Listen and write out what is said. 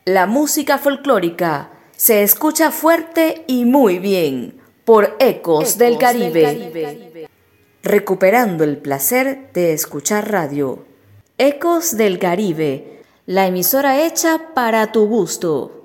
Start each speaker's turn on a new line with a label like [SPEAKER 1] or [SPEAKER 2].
[SPEAKER 1] La música folclórica se escucha fuerte y muy bien por Ecos del Caribe. Recuperando el placer de escuchar radio. Ecos del Caribe, la emisora hecha para tu gusto.